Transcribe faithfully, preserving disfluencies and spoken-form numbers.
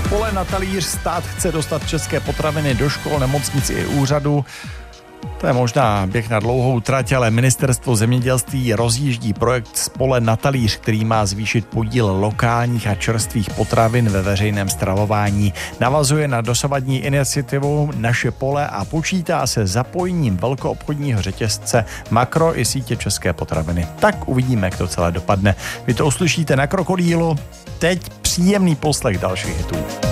Spole na talíř, stát chce dostat české potraviny do škol, nemocnic i úřadu. To je možná běh na dlouhou trať, ale ministerstvo zemědělství rozjíždí projekt Spole na talíř, který má zvýšit podíl lokálních a čerstvých potravin ve veřejném stravování. Navazuje na dosavadní iniciativu Naše pole a počítá se zapojením velkoobchodního řetězce Makro i sítě České potraviny. Tak uvidíme, jak to celé dopadne. Vy to uslyšíte na Krokodýlu. Teď příjemný poslech dalších hitů.